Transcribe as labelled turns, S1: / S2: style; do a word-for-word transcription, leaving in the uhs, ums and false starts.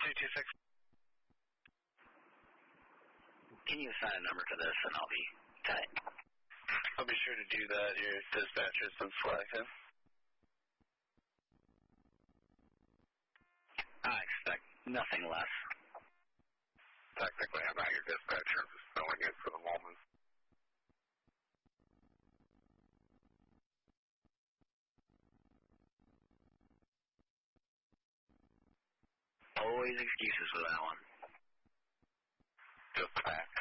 S1: two two six.
S2: Can you assign a number to this and I'll be tight?
S1: I'll be sure to do that. Your dispatcher's been selected.
S2: I expect nothing less.
S3: Technically, I'm not your dispatcher. I'm just filling in for the moment.
S2: Always excuses with that one.
S3: Just a fact.